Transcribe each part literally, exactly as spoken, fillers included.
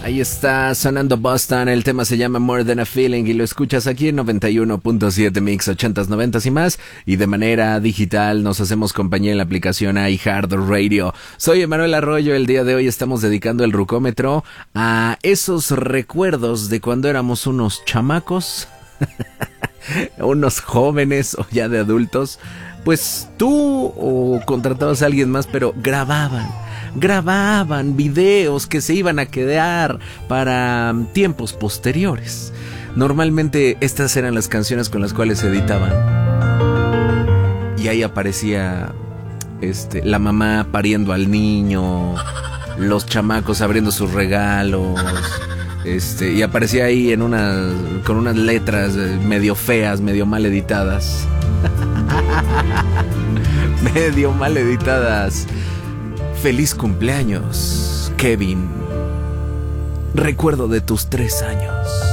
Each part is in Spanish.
Ahí está sonando Boston, el tema se llama More Than a Feeling y lo escuchas aquí en noventa y uno punto siete Mix ochentas, noventas y más, y de manera digital nos hacemos compañía en la aplicación iHeartRadio. Soy Emanuel Arroyo, el día de hoy estamos dedicando el rucómetro a esos recuerdos de cuando éramos unos chamacos, unos jóvenes o ya de adultos. Pues tú o contratabas a alguien más, pero grababan, grababan videos que se iban a quedar para tiempos posteriores. Normalmente estas eran las canciones con las cuales se editaban. Y ahí aparecía este, la mamá pariendo al niño, los chamacos abriendo sus regalos. Este, y aparecía ahí en una, con unas letras medio feas, medio mal editadas. Medio mal editadas. Feliz cumpleaños, Kevin. Recuerdo de tus tres años.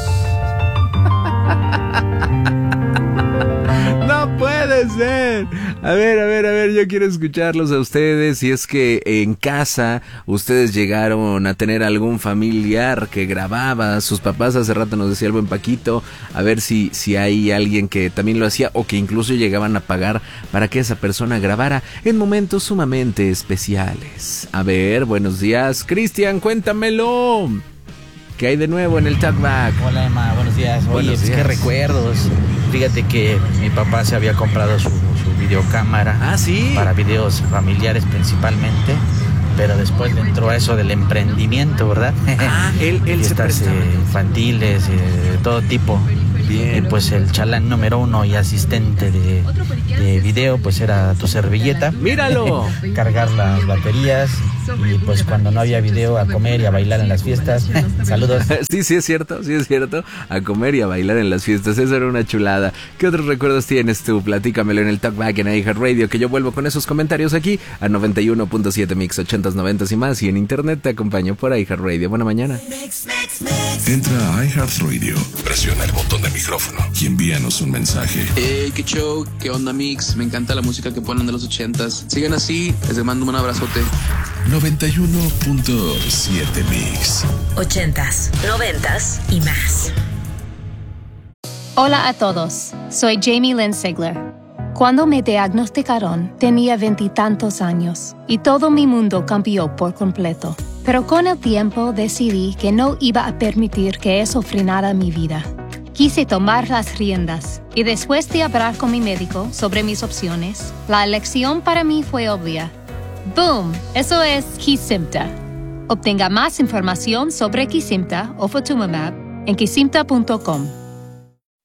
No puede ser. A ver, a ver, a ver, yo quiero escucharlos a ustedes. Si es que en casa ustedes llegaron a tener algún familiar que grababa, sus papás, hace rato nos decía el buen Paquito, a ver si, si hay alguien que también lo hacía o que incluso llegaban a pagar para que esa persona grabara en momentos sumamente especiales. A ver, buenos días, Cristian, cuéntamelo. ¿Qué hay de nuevo en el Talkback? Hola Emma, buenos días. Oye, buenos pues días. Qué recuerdos. Fíjate que mi papá se había comprado su, su videocámara. Ah, sí. Para videos familiares principalmente. Pero después le entró a eso del emprendimiento, ¿verdad? Ah, él, él se Fiestas prestaba. eh, infantiles, eh, de todo tipo. Bien. Y pues el chalán número uno y asistente de, de video, pues era tu servilleta. ¡Míralo! Cargar las baterías. Y pues cuando no había video, a comer y a bailar en las fiestas. Saludos. Sí, sí es cierto, sí es cierto. A comer y a bailar en las fiestas, eso era una chulada. ¿Qué otros recuerdos tienes tú? Platícamelo en el Talkback en iHeartRadio, que yo vuelvo con esos comentarios aquí a noventa y uno punto siete Mix ochentas, noventas y más. Y en internet te acompaño por iHeartRadio. Buena mañana. Entra a iHeartRadio, presiona el botón de micrófono y envíanos un mensaje. Hey, qué show, qué onda mix, me encanta la música que ponen de los ochentas. Sigan así, les mando un abrazote. noventa y uno punto siete Mix. Ochentas, noventas y más. Hola a todos, soy Jamie Lynn Sigler. Cuando me diagnosticaron, tenía veintitantos años y todo mi mundo cambió por completo. Pero con el tiempo decidí que no iba a permitir que eso frenara mi vida. Quise tomar las riendas y después de hablar con mi médico sobre mis opciones, la elección para mí fue obvia. ¡Boom! Eso es Kesimpta. Obtenga más información sobre Kesimpta o Ofatumumab en kesimpta punto com.